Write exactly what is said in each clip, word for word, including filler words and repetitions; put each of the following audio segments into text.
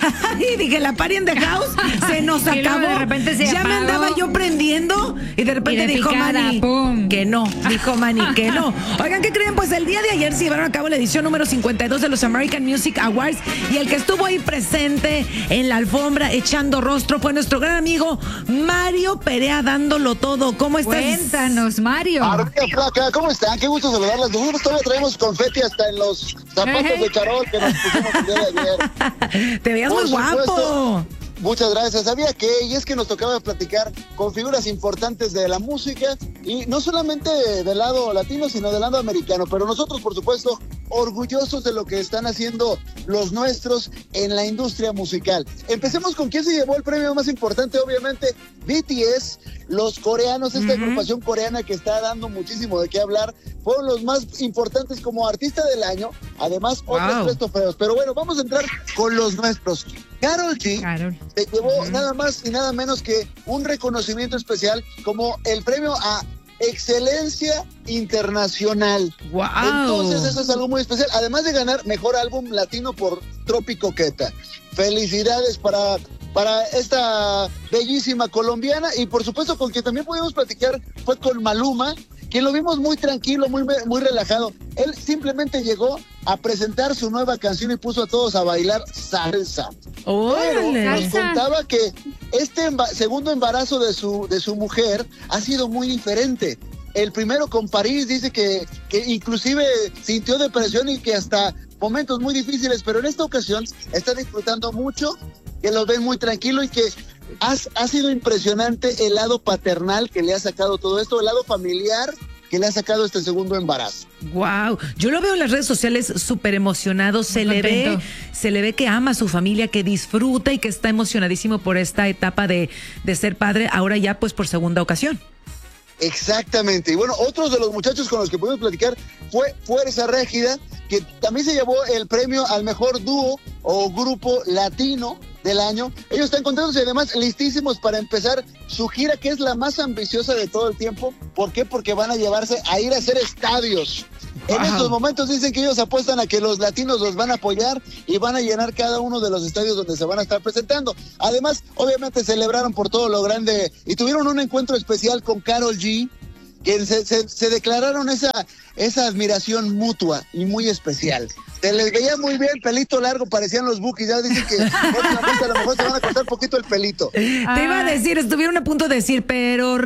Y dije, la party in the house se nos Y luego acabó. de repente se ya me apagó. andaba yo prendiendo y de repente Y de dijo picada, Manny pum. que no. Dijo Manny que no. Oigan, ¿qué creen? Pues el día de ayer se llevaron a cabo la edición número cincuenta y dos de los American Music Awards y el que estuvo ahí presente en la alfombra echando rostro fue nuestro gran amigo Mario Perea, dándolo todo. ¿Cómo estás? Cuéntanos, Mario. Arriba, flaca, ¿cómo están? Qué gusto saludarlas. Nosotros todavía traemos confeti hasta en los zapatos de charol que nos pusimos el día de ayer. Te veías Por muy guapo. supuesto. Muchas gracias. Sabía que, y es que nos tocaba platicar con figuras importantes de la música, y no solamente del lado latino, sino del lado americano. Pero nosotros, por supuesto, orgullosos de lo que están haciendo los nuestros en la industria musical. Empecemos con quién se llevó el premio más importante, obviamente, B T S, los coreanos, esta uh-huh. agrupación coreana que está dando muchísimo de qué hablar. Fueron los más importantes como artista del año, además wow. otros tres trofeos. Pero bueno, vamos a entrar con los nuestros. Karol G Karol. se llevó uh-huh. nada más y nada menos que un reconocimiento especial como el premio a Excelencia Internacional. Wow. Entonces eso es algo muy especial, además de ganar mejor álbum latino por Tropicoqueta. Felicidades para para esta bellísima colombiana, y por supuesto con quien también pudimos platicar fue con Maluma, quien lo vimos muy tranquilo, muy, muy relajado. Él simplemente llegó a presentar su nueva canción y puso a todos a bailar salsa. ¡Órale! Pero nos Salsa. contaba que este emba- segundo embarazo de su, de su mujer ha sido muy diferente. El primero con París, dice que, que inclusive sintió depresión y que hasta momentos muy difíciles, pero en esta ocasión está disfrutando mucho, que lo ven muy tranquilo y que ha, ha sido impresionante el lado paternal que le ha sacado todo esto, el lado familiar que le ha sacado este segundo embarazo. Wow, yo lo veo en las redes sociales súper emocionado, se le ve, se le ve que ama a su familia, que disfruta y que está emocionadísimo por esta etapa de, de ser padre, ahora ya pues por segunda ocasión. Exactamente. Y bueno, otros de los muchachos con los que pudimos platicar fue Fuerza Régida, que también se llevó el premio al mejor dúo o grupo latino del año. Ellos están contentos y además listísimos para empezar su gira, que es la más ambiciosa de todo el tiempo. ¿Por qué? Porque van a llevarse a ir a hacer estadios. Wow. En estos momentos dicen que ellos apuestan a que los latinos los van a apoyar y van a llenar cada uno de los estadios donde se van a estar presentando. Además, obviamente celebraron por todo lo grande y tuvieron un encuentro especial con Karol G, que se, se, se declararon esa, esa admiración mutua y muy especial. Se les veía muy bien, pelito largo, parecían los Bukis. Ya dicen que próximamente a lo mejor se van a cortar un poquito el pelito. Ah. Te iba a decir, estuvieron a punto de decir, pero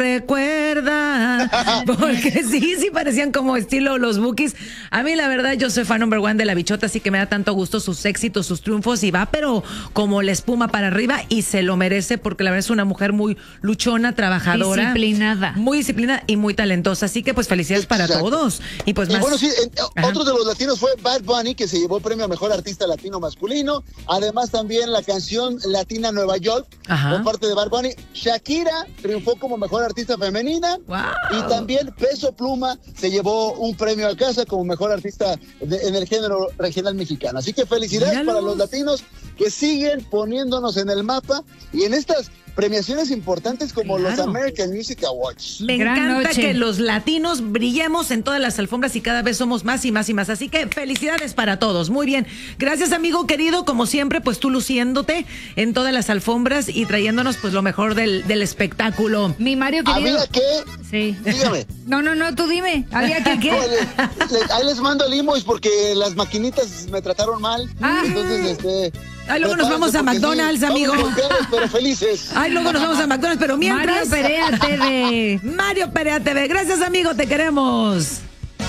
recuerda, porque sí, sí parecían como estilo los Bukis. A mí la verdad, yo soy fan number one de la bichota, así que me da tanto gusto sus éxitos, sus triunfos, y va pero como la espuma para arriba, y se lo merece porque la verdad es una mujer muy luchona, trabajadora. Disciplinada. Muy disciplinada y muy talentosa, así que pues felicidades para Exacto. todos. Y pues y más. bueno, sí, en, otro de los latinos fue Bad Bunny, que se llevó el premio a Mejor Artista Latino Masculino. Además también la canción latina Nueva York, Ajá. por parte de Bad Bunny. Shakira triunfó como Mejor Artista Femenina. Wow. Y también Peso Pluma se llevó un premio a casa como Mejor Artista de, en el género regional mexicano. Así que felicidades Míralo. para los latinos que siguen poniéndonos en el mapa y en estas premiaciones importantes como claro. los American Music Awards. Me Gran encanta noche. que los latinos brillemos en todas las alfombras y cada vez somos más y más y más. Así que felicidades para todos. Muy bien. Gracias, amigo querido. Como siempre, pues tú luciéndote en todas las alfombras y trayéndonos pues lo mejor del, del espectáculo. Mi Mario querido. ¿Había qué? Sí. Dígame. No, no, no, tú dime. ¿Había que qué? No, le, le, ahí les mando el invoice porque las maquinitas me trataron mal. Ah. Entonces, este... Ay, luego nos vamos a McDonald's, sí, amigo. Vamos golpeados, pero felices. Ay, luego nos vamos a McDonald's, pero mientras... Mario Perea T V. Mario Perea T V. Gracias, amigo, te queremos.